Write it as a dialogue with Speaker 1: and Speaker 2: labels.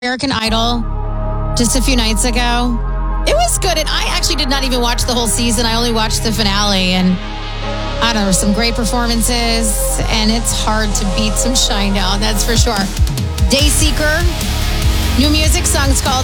Speaker 1: American Idol just a few nights ago. It was good, and I actually did not even watch the whole season. I only watched the finale, and I don't know, some great performances, and it's hard to beat some Shinedown, that's for sure. Dayseeker, new music, song's called